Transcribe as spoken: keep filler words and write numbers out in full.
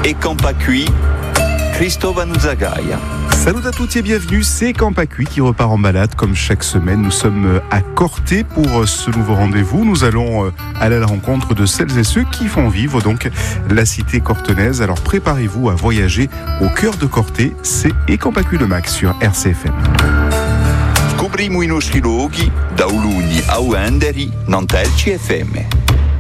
et Campacui, Christophe Nuzagaia. Salut à tous et bienvenue, c'est Campacui qui repart en balade comme chaque semaine. Nous sommes à Corté pour ce nouveau rendez-vous. Nous allons aller à la rencontre de celles et ceux qui font vivre donc la cité cortenaise. Alors préparez-vous à voyager au cœur de Corté, c'est Et Campacui le Max sur R C F M. Scopriamo i nostri luoghi da Ulugni a Uenderi, Nantelci F M.